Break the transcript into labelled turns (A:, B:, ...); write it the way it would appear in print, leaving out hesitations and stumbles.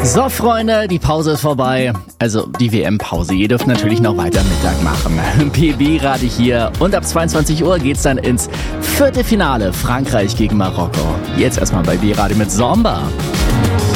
A: So, Freunde, die Pause ist vorbei. Also die WM-Pause. Ihr dürft natürlich noch weiter Mittag machen. PB-Radio hier. Und ab 22 Uhr geht's dann ins Viertelfinale. Frankreich gegen Marokko. Jetzt erstmal bei B-Radio mit Zomba.